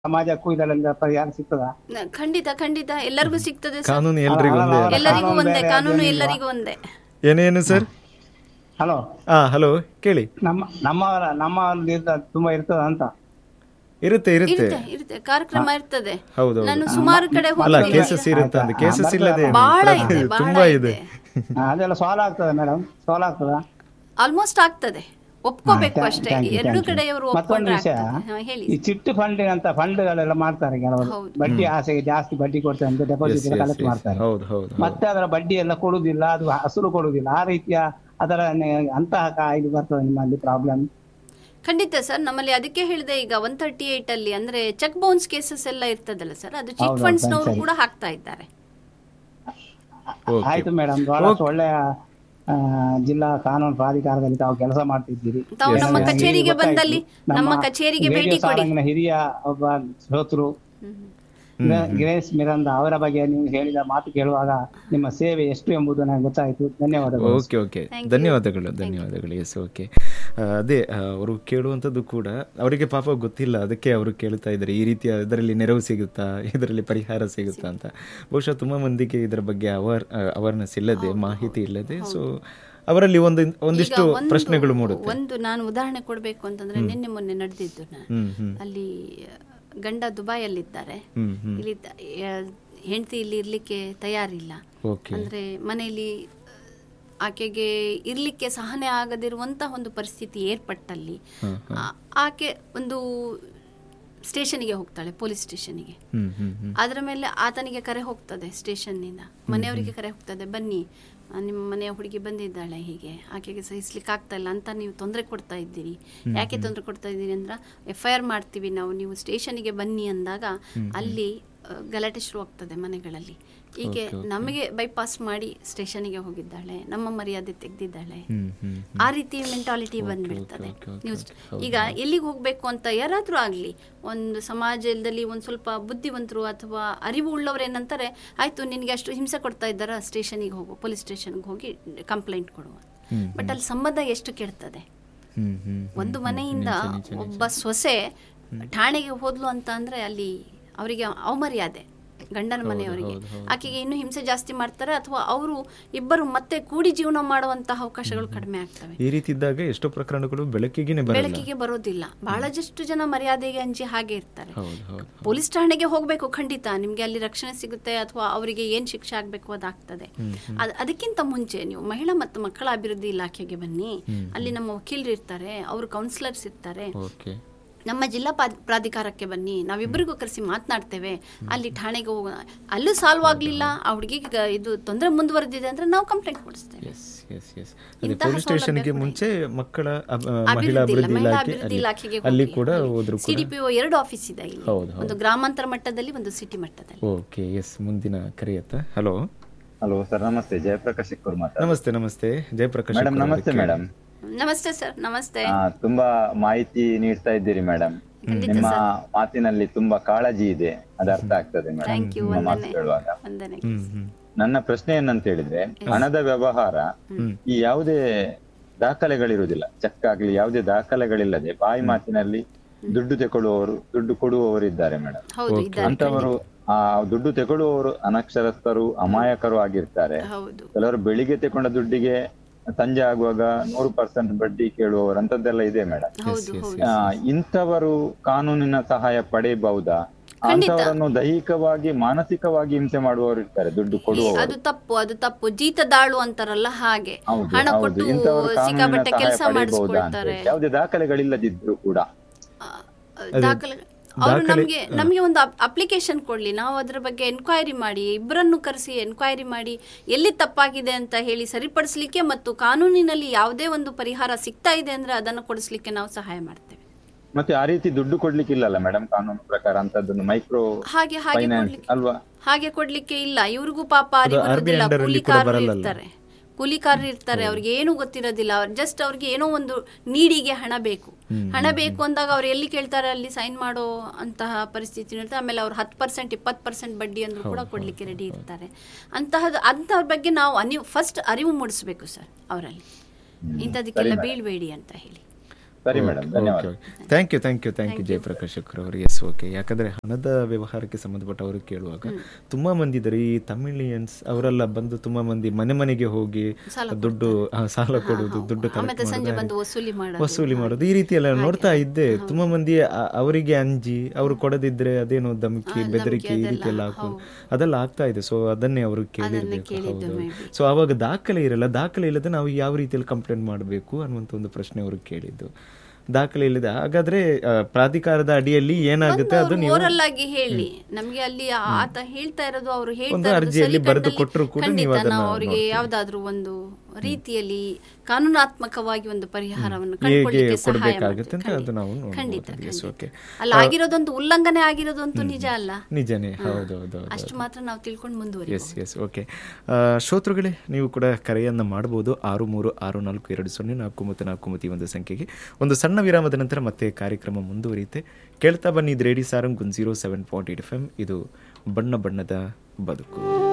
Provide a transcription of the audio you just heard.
ಸಮಾಜಕ್ಕೂ ಇದರಿಂದ ಪರಿಹಾರ ಸಿಗ್ತದ? ಖಂಡಿತ ಖಂಡಿತ ಎಲ್ಲರಿಗೂ ಸಿಗ್ತದೆ ಸರ್. ಕಾನೂನು ಎಲ್ರಿಗೂ ಒಂದೇ ಅಲ್ಲ? ಎಲ್ಲರಿಗೂ ಕಾನೂನು ಒಂದೇ, ಬೇರೆ, ಕಾನೂನು ಅದೇನಿಲ್ಲ. ಎಲ್ಲರಿಗೂ ಒಂದೇ. ಏನೇನು ಸರ್? ಹಲೋ, ಹಲೋ ಕೇಳಿ. ನಮ್ಮ ತುಂಬಾ ಇರ್ತದ ಅಂತ. ಇರುತ್ತೆ ಇರುತ್ತೆ ಇರುತ್ತೆ ಇರುತ್ತೆ, ಕಾರ್ಯಕ್ರಮ ಇರ್ತದೆ. ಹೌದು ನಾನು ಸುಮಾರು ಕಡೆ ಅಲ್ಲ, ಹೋಗ್ತೀನಿ. ಕೇಸಸ್ ಇರುತ್ತೆ ಅಂತ. ಕೇಸಸ್ ಇಲ್ಲದೆ ಬಹಳ ಇದೆ, ಬಹಳ ತುಂಬಾ ಇದೆ. ಇದೆ. ಅದೆಲ್ಲ ಸಾಲ್ವ್ ಆಗ್ತದೆ ಮೇಡಮ್? ಸಾಲ್ವ್ ಆಗ್ತದ? ಆಲ್ಮೋಸ್ಟ್ ಆಗ್ತದೆ, ಒಪ್ಕೋಬೇಕು ಹಾ, ಅಷ್ಟೇ. thank you, ಎರಡು thank you. ಕಡೆಯವರು ಮತ್ತೊಂದು ಒಪ್ಕೊಂಡ್ರೆ ವಿಷಯ, ಆಗ್ತದೆ. ಹೇಳಿ. ಈ ಚಿಟ್ಟು ಫಂಡಿನಂತ ಫಂಡ್ಗಳೆಲ್ಲ ಮಾಡ್ತಾರೆ ಕೆಲವರು. ಹೌದು. ಬಡ್ಡಿ ಆಸೆಗೆ ಜಾಸ್ತಿ ಬಡ್ಡಿ ಕೊಡ್ತಾರೆ ಅಂತ ಡೆಪಾಸಿಟ್ ಎಲ್ಲ ಕಲೆಕ್ಟ್ ಮಾಡ್ತಾರೆ. ಹೌದು ಹೌದು ಮತ್ತೆ ಅದರ ಬಡ್ಡಿ ಎಲ್ಲ ಕೊಡುದಿಲ್ಲ, ಅದು ಹಸುರು ಕೊಡುದಿಲ್ಲ. ಆ ರೀತಿಯ ಅದರ ಅಂತಹ ಇದು ಬರ್ತದೆ ನಿಮ್ಮಲ್ಲಿ ಪ್ರಾಬ್ಲಮ್? ಖಂಡಿತ ಸರ್, ನಮ್ಮಲ್ಲಿ ಅದಕ್ಕೆ ಹೇಳಿದೆ ಈಗ 138 ಅಲ್ಲಿ ಅಂದ್ರೆ ಚೆಕ್ ಬೌನ್ಸ್ ಕೇಸಸ್ ಎಲ್ಲ ಇರ್ತದಲ್ಲ ಸರ್, ಅದು ಚಿಟ್ ಹೌದು, ಫಂಡ್ಸ್ ನವರು ಸರಿ. ಕೂಡ ಹಾಕ್ತಾ ಇದ್ದಾರೆ. Okay. ಆಯ್ತು ಮೇಡಮ್, ಬಹಳಷ್ಟು ಒಳ್ಳೆಯ ಜಿಲ್ಲಾ ಕಾನೂನು ಪ್ರಾಧಿಕಾರದಲ್ಲಿ ತಾವು ಕೆಲಸ ಮಾಡ್ತಿದ್ದೀರಿ. ತಾವು ನಮ್ಮ ನನಗೆ ಕಚೇರಿಗೆ ಗೊತ್ತಾಯ್ತು. ಬಂದಲ್ಲಿ ನಮ್ಮ ಕಚೇರಿಗೆ ರೇಡಿಯೋ ಭೇಟಿ ಕೊಡಿ. ಸಾರಂಗಿನ ಹಿರಿಯ ಒಬ್ಬ ಶ್ರೋತೃ ಗಿರೀಶ್ ಮಿರಂದ ಅವರ ಬಗ್ಗೆ ನೀವು ಹೇಳಿದ ಮಾತು ಕೇಳುವಾಗ ನಿಮ್ಮ ಸೇವೆ ಎಷ್ಟು ಎಂಬುದು ನನಗೆ ಗೊತ್ತಾಯಿತು. ಧನ್ಯವಾದಗಳು. ಓಕೆ ಓಕೆ, ಧನ್ಯವಾದಗಳು ಧನ್ಯವಾದಗಳು. Yes okay. ಅದೇ ಅವರು ಕೇಳುವಂಥದ್ದು ಕೂಡ ಅವರಿಗೆ ಪಾಪ ಗೊತ್ತಿಲ್ಲ, ಅದಕ್ಕೆ ಅವರು ಕೇಳ್ತಾ ಇದ್ದಾರೆ ಈ ರೀತಿಯ ಇದರಲ್ಲಿ ನೆರವು ಸಿಗುತ್ತಾ, ಇದರಲ್ಲಿ ಪರಿಹಾರ ಸಿಗುತ್ತಾ ಅಂತ. ಬಹುಶಃ ತುಂಬ ಮಂದಿಗೆ ಇದರ ಬಗ್ಗೆ ಅವೇರ್ನೆಸ್ ಇಲ್ಲದೆ, ಮಾಹಿತಿ ಇಲ್ಲದೆ, ಸೊ ಅವರಲ್ಲಿ ಒಂದಿಷ್ಟು ಪ್ರಶ್ನೆಗಳು ಮೂಡುತ್ತೆ. ಒಂದು ನಾನು ಉದಾಹರಣೆ ಕೊಡಬೇಕು ಅಂತಂದ್ರೆ, ನಿನ್ನೆ ಮೊನ್ನೆ ನಡೆದಿದ್ದು ಅಲ್ಲಿ ಗಂಡ ದುಬೈಯಲ್ಲಿದ್ದಾರೆ, ಇಲ್ಲಿ ಹೆಂಡತಿ ಇಲ್ಲಿ ಇರ್ಲಿಕ್ಕೆ ತಯಾರಿಲ್ಲ. ಅಂದ್ರೆ ಮನೆಯಲ್ಲಿ ಆಕೆಗೆ ಇರ್ಲಿಕ್ಕೆ ಸಹನೆ ಆಗದಿರುವಂತಹ ಒಂದು ಪರಿಸ್ಥಿತಿ ಏರ್ಪಟ್ಟಲ್ಲಿ ಆಕೆ ಒಂದು ಸ್ಟೇಷನ್ಗೆ ಹೋಗ್ತಾಳೆ, ಪೊಲೀಸ್ ಸ್ಟೇಷನ್ಗೆ. ಅದರ ಮೇಲೆ ಆತನಿಗೆ ಕರೆ ಹೋಗ್ತದೆ, ಸ್ಟೇಷನ್ನಿಂದ ಮನೆಯವರಿಗೆ ಕರೆ ಹೋಗ್ತದೆ, ಬನ್ನಿ ನಿಮ್ಮ ಮನೆಯ ಹುಡುಗಿ ಬಂದಿದ್ದಾಳೆ, ಹೀಗೆ ಆಕೆಗೆ ಸಹಿಸ್ಲಿಕ್ಕೆ ಆಗ್ತಾ ಇಲ್ಲ ಅಂತ ನೀವು ತೊಂದರೆ ಕೊಡ್ತಾ ಇದ್ದೀರಿ. ಯಾಕೆ ತೊಂದರೆ ಕೊಡ್ತಾ ಇದ್ದೀರಿ ಅಂದ್ರೆ, FIR ಮಾಡ್ತೀವಿ ನಾವು, ನೀವು ಸ್ಟೇಷನ್ಗೆ ಬನ್ನಿ ಅಂದಾಗ ಅಲ್ಲಿ ಗಲಾಟೆ ಶುರು ಆಗ್ತದೆ ಮನೆಗಳಲ್ಲಿ. ಹೀಗೆ ನಮಗೆ ಬೈಪಾಸ್ ಮಾಡಿ ಸ್ಟೇಷನ್ಗೆ ಹೋಗಿದ್ದಾಳೆ, ನಮ್ಮ ಮರ್ಯಾದೆ ತೆಗೆದಿದ್ದಾಳೆ. ಆ ರೀತಿ ಮೆಂಟಾಲಿಟಿ ಬಂದ್ಬಿಡ್ತದೆ. ನೀವು ಈಗ ಎಲ್ಲಿಗೆ ಹೋಗ್ಬೇಕು ಅಂತ ಯಾರಾದ್ರೂ ಆಗ್ಲಿ, ಒಂದು ಸಮಾಜದಲ್ಲಿ ಒಂದು ಸ್ವಲ್ಪ ಬುದ್ಧಿವಂತರು ಅಥವಾ ಅರಿವು ಉಳ್ಳವರು ಏನಂತಾರೆ, ಆಯ್ತು ನಿನಗೆ ಅಷ್ಟು ಹಿಂಸೆ ಕೊಡ್ತಾ ಇದ್ದಾರಾ, ಸ್ಟೇಷನ್ಗೆ ಹೋಗು, ಪೊಲೀಸ್ ಸ್ಟೇಷನ್ಗೆ ಹೋಗಿ ಕಂಪ್ಲೇಂಟ್ ಕೊಡುವ. ಬಟ್ ಅಲ್ಲಿ ಸಂಬಂಧ ಎಷ್ಟು ಕೆಡ್ತದೆ. ಒಂದು ಮನೆಯಿಂದ ಒಬ್ಬ ಸೊಸೆ ಠಾಣೆಗೆ ಹೋದ್ಲು ಅಂತ ಅಂದ್ರೆ ಅಲ್ಲಿ ಅವರಿಗೆ ಅವಮರ್ಯಾದೆ, ಗಂಡನ ಮನೆಯವರಿಗೆ. ಆಕೆಗೆ ಇನ್ನೂ ಹಿಂಸೆ ಜಾಸ್ತಿ ಮಾಡ್ತಾರೆ, ಅಥವಾ ಅವರು ಇಬ್ಬರು ಮತ್ತೆ ಕೂಡಿ ಜೀವನ ಮಾಡುವಂತಹ ಅವಕಾಶಗಳು ಕಡಿಮೆ ಆಗ್ತವೆ. ಈ ರೀತಿ ಇದ್ದಾಗ ಎಷ್ಟೋ ಪ್ರಕರಣಗಳು ಬೆಳಕಿಗೆ ಬರೋದಿಲ್ಲ. ಬಹಳಷ್ಟು ಜನ ಮರ್ಯಾದೆಗೆ ಅಂಜಿ ಹಾಗೆ ಇರ್ತಾರೆ. ಪೊಲೀಸ್ ಠಾಣೆಗೆ ಹೋಗ್ಬೇಕು, ಖಂಡಿತ ನಿಮ್ಗೆ ಅಲ್ಲಿ ರಕ್ಷಣೆ ಸಿಗುತ್ತೆ, ಅಥವಾ ಅವರಿಗೆ ಏನ್ ಶಿಕ್ಷೆ ಆಗ್ಬೇಕು ಅದಾಗ್ತದೆ. ಅದಕ್ಕಿಂತ ಮುಂಚೆ ನೀವು ಮಹಿಳಾ ಮತ್ತು ಮಕ್ಕಳ ಅಭಿವೃದ್ಧಿ ಇಲಾಖೆಗೆ ಬನ್ನಿ, ಅಲ್ಲಿ ನಮ್ಮ ವಕೀಲರು ಇರ್ತಾರೆ, ಅವರು ಕೌನ್ಸಿಲರ್ಸ್ ಇರ್ತಾರೆ. ನಮ್ಮ ಜಿಲ್ಲಾ ಪ್ರಾಧಿಕಾರಕ್ಕೆ ಬನ್ನಿ, ನಾವಿಬ್ಬರಿಗೂ ಕರೆಸಿ ಮಾತನಾಡ್ತೇವೆ. ಅಲ್ಲಿ ಠಾಣೆಗೆ ಹೋಗೋಣ, ಅಲ್ಲೂ ಸಾಲ್ವ್ ಆಗ್ಲಿಲ್ಲ, ಆ ಹುಡುಗಿಗೆ ಇದು ತೊಂದರೆ ಮುಂದುವರೆದಿದೆ ಅಂದ್ರೆ ನಾವು ಕಂಪ್ಲೇಂಟ್ ಕೊಡಿಸ್ತೇವೆ. ಪೊಲೀಸ್ ಸ್ಟೇಷನ್ಗೆ ಮುಂಚೆ ಮಹಿಳಾ ಅಭಿವೃದ್ಧಿ ಇಲಾಖೆಗೆ ಅಲ್ಲಿ ಕೂಡ ಹೋದ್ರು. CDPO 2 ಆಫೀಸ್ ಇದೆ ಇಲ್ಲಿ, ಒಂದು ಗ್ರಾಮಾಂತರ ಮಟ್ಟದಲ್ಲಿ, ಒಂದು ಸಿಟಿ ಮಟ್ಟದಲ್ಲಿ. ಓಕೆ, ಎಸ್, ಮುಂದಿನ ಕರೆಯತ್ತ. ಹಲೋ ಹಲೋ ಸರ್, ನಮಸ್ತೆ. ಜಯಪ್ರಕಾಶ್ ಇಕ್ಕೂರ್ ಮಾತಾಡ್ತಾ. ನಮಸ್ತೆ. ನಮಸ್ತೆ ಜಯಪ್ರಕಾಶ್. ಮೇಡಮ್ ನಮಸ್ತೆ. ಮೇಡಮ್ ನಮಸ್ತೆ ಸರ್. ನಮಸ್ತೆ. ತುಂಬಾ ಮಾಹಿತಿ ನೀಡ್ತಾ ಇದ್ದೀರಿ ಮೇಡಮ್. ನಿಮ್ಮ ಮಾತಿನಲ್ಲಿ ತುಂಬಾ ಕಾಳಜಿ ಇದೆ, ಅದು ಅರ್ಥ ಆಗ್ತದೆ ಮೇಡಮ್ ನಿಮ್ಮ ಮಾತು ಕೇಳುವಾಗ. ನನ್ನ ಪ್ರಶ್ನೆ ಏನಂತ ಹೇಳಿದ್ರೆ, ಹಣದ ವ್ಯವಹಾರ ಈ ಯಾವುದೇ ದಾಖಲೆಗಳಿರುವುದಿಲ್ಲ, ಚೆಕ್ ಆಗ್ಲಿ ಯಾವುದೇ ದಾಖಲೆಗಳಿಲ್ಲದೆ ಬಾಯಿ ಮಾತಿನಲ್ಲಿ ದುಡ್ಡು ತಗೊಳ್ಳುವವರು, ದುಡ್ಡು ಕೊಡುವವರು ಇದ್ದಾರೆ ಮೇಡಮ್. ಅಂತವರು ಆ ದುಡ್ಡು ತಗೊಳ್ಳುವವರು ಅನಕ್ಷರಸ್ಥರು, ಅಮಾಯಕರು ಆಗಿರ್ತಾರೆ. ಕೆಲವರು ಬೆಳಿಗ್ಗೆ ತಗೊಂಡ ದುಡ್ಡಿಗೆ ಸಂಜೆ ಆಗುವಾಗ 100% ಬಡ್ಡಿ ಕೇಳುವವರು, ಅಂತದ್ದೆಲ್ಲ ಇದೆ ಮೇಡಮ್. ಇಂಥವರು ಕಾನೂನಿನ ಸಹಾಯ ಪಡೆಯಬಹುದಾ? ಅಂತವರನ್ನು ದೈಹಿಕವಾಗಿ ಮಾನಸಿಕವಾಗಿ ಹಿಂಸೆ ಮಾಡುವವರು ಇರ್ತಾರೆ, ದುಡ್ಡು ಕೊಡುವವರು. ಅದು ತಪ್ಪು. ಜೀತದಾಳು ಅಂತಾರಲ್ಲ ಹಾಗೆ, ಹಣ ಕೊಟ್ಟು ಸಿಕ್ಕಾಪಟ್ಟೆ ಕೆಲಸ ಮಾಡಿಸ್ಕೊಳ್ತಾರೆ. ಯಾವುದೇ ದಾಖಲೆಗಳಿಲ್ಲದಿದ್ರು ಕೂಡ ಅವರು ನಮಗೆ ಒಂದು ಅಪ್ಲಿಕೇಶನ್ ಕೊಡ್ಲಿ, ನಾವು ಅದರ ಬಗ್ಗೆ ಎನ್ಕ್ವೈರಿ ಮಾಡಿ, ಇಬ್ಬರನ್ನು ಕರೆಸಿ ಎನ್ಕ್ವೈರಿ ಮಾಡಿ ಎಲ್ಲಿ ತಪ್ಪಾಗಿದೆ ಅಂತ ಹೇಳಿ ಸರಿಪಡಿಸಲಿಕ್ಕೆ, ಮತ್ತು ಕಾನೂನಿನಲ್ಲಿ ಯಾವುದೇ ಒಂದು ಪರಿಹಾರ ಸಿಗ್ತಾ ಇದೆ ಅಂದ್ರೆ ಅದನ್ನು ಕೊಡಿಸ್ಲಿಕ್ಕೆ ನಾವು ಸಹಾಯ ಮಾಡ್ತೇವೆ. ಮತ್ತೆ ಆ ರೀತಿ ದುಡ್ಡು ಕೊಡ್ಲಿಕ್ಕೆ ಇಲ್ಲಲ್ಲ ಮೇಡಮ್ ಕಾನೂನು ಪ್ರಕಾರ, ಅಂತದನ್ನು ಮೈಕ್ರೋ ಫೈನಾನ್ಸ್ ಅಲ್ವಾ? ಹಾಗೆ ಕೊಡ್ಲಿಕ್ಕೆ ಇಲ್ಲ. ಇವ್ರಿಗೂ ಪಾಪ ಅರಿವಿರುವುದಿಲ್ಲ, ಕೂಲಿಕಾರರು ಇರ್ತಾರೆ, ಅವ್ರಿಗೆ ಏನು ಗೊತ್ತಿರೋದಿಲ್ಲ. ಜಸ್ಟ್ ಅವ್ರಿಗೆ ಏನೋ ಒಂದು ನೀಡಿಗೆ ಹಣ ಬೇಕು ಅಂದಾಗ ಅವ್ರು ಎಲ್ಲಿ ಕೇಳ್ತಾರೆ ಅಲ್ಲಿ ಸೈನ್ ಮಾಡೋ ಅಂತಹ ಪರಿಸ್ಥಿತಿ ಇರುತ್ತೆ. ಆಮೇಲೆ ಅವ್ರು 10% 20% ಬಡ್ಡಿ ಅಂದ್ರೂ ಕೂಡ ಕೊಡ್ಲಿಕ್ಕೆ ರೆಡಿ ಇರ್ತಾರೆ. ಅಂಥವ್ರ ಬಗ್ಗೆ ನಾವು ಫಸ್ಟ್ ಅರಿವು ಮೂಡಿಸ್ಬೇಕು ಸರ್ ಅವರಲ್ಲಿ, ಇಂಥದಕ್ಕೆಲ್ಲ ಬೀಳ್ಬೇಡಿ ಅಂತ ಹೇಳಿ. ಸರಿ ಮೇಡಮ್, ಧನ್ಯವಾದ. ಥ್ಯಾಂಕ್ ಯು ಜಯಪ್ರಕಾಶ್ ಅವರು. S, okay. ಯಾಕಂದ್ರೆ ಹಣದ ವ್ಯವಹಾರಕ್ಕೆ ಸಂಬಂಧಪಟ್ಟ ಅವರು ಕೇಳುವಾಗ ತುಂಬಾ ಮಂದಿ ಇದ್ದಾರೆ. ಈ ತಮಿಳಿಯನ್ಸ್ ಅವರೆಲ್ಲ ಬಂದು ತುಂಬಾ ಮಂದಿ ಮನೆಗೆ ಹೋಗಿ ದುಡ್ಡು ಸಾಲ ಕೊಡುವುದು, ದುಡ್ಡು ವಸೂಲಿ ಮಾಡೋದು, ಈ ರೀತಿ ಎಲ್ಲ ನೋಡ್ತಾ ಇದ್ದೆ. ತುಂಬಾ ಮಂದಿ ಅವರಿಗೆ ಅಂಜಿ ಅವರು ಕೊಡದಿದ್ರೆ ಅದೇನೋ ಧಮಕಿ ಬೆದರಿಕೆ ಈ ರೀತಿ ಎಲ್ಲ ಅದೆಲ್ಲ ಆಗ್ತಾ ಇದೆ. ಸೊ ಅದನ್ನೇ ಅವರು ಕೇಳಿರ್ಬೇಕು. ಹೌದು. ಸೊ ಅವಾಗ ದಾಖಲೆ ಇರಲ್ಲ. ದಾಖಲೆ ಇಲ್ಲದೆ ನಾವು ಯಾವ ರೀತಿಯಲ್ಲಿ ಕಂಪ್ಲೇಂಟ್ ಮಾಡಬೇಕು ಅನ್ನುವಂಥ ಒಂದು ಪ್ರಶ್ನೆ ಅವರು ಕೇಳಿದ್ದು. ದಾಖಲೆ ಇಲ್ಲದೆ ಹಾಗಾದ್ರೆ ಪ್ರಾಧಿಕಾರದ ಅಡಿಯಲ್ಲಿ ಏನಾಗುತ್ತೆ ಅದು ನೀವು ಆಗಿ ಹೇಳಿ ನಮ್ಗೆ ಅಲ್ಲಿ ಆತ ಹೇಳ್ತಾ ಇರೋದು, ಅವರು ಅರ್ಜಿಯಲ್ಲಿ ಬರೆದು ಕೊಟ್ಟರು ಕೂಡ ನೀವು ಅವರಿಗೆ ಯಾವ್ದಾದ್ರು ಒಂದು ರೀತಿಯಲ್ಲಿ ಕಾನೂನಾತ್ಮಕವಾಗಿ ಒಂದು ಪರಿಹಾರವನ್ನು ಕಂಡುಕೊಳ್ಳಿಕ್ಕೆ ಸಹಾಯ ಮಾಡುತ್ತೆ. ಖಂಡಿತ. ಅಲ್ಲ, ಆಗಿರೋದೊಂದು ಉಲ್ಲಂಘನೆ ಆಗಿರೋದಂತೂ ನಿಜ ಅಲ್ಲ, ನಿಜನೇ. ಹೌದೌದು, ಅಷ್ಟು ಮಾತ್ರ ನಾವು ತಿಳ್ಕೊಂಡು ಮುಂದುವರಿ. S, okay. ಶ್ರೋತೃಗಳೇ, ನೀವು ಕೂಡ ಕರೆಯನ್ನ ಮಾಡಬಹುದು 63642049 ಒಂದು ಸಂಖ್ಯೆಗೆ. ಒಂದು ಸಣ್ಣ ವಿರಾಮದ ನಂತರ ಮತ್ತೆ ಕಾರ್ಯಕ್ರಮ ಮುಂದುವರಿಯುತ್ತೆ. ಕೇಳ್ತಾ ಬನ್ನಿ ರೇಡಿಯೋ ಸಾರಂಗ್ 107.8 FM. ಇದು ಬಣ್ಣ ಬಣ್ಣದ ಬದುಕು.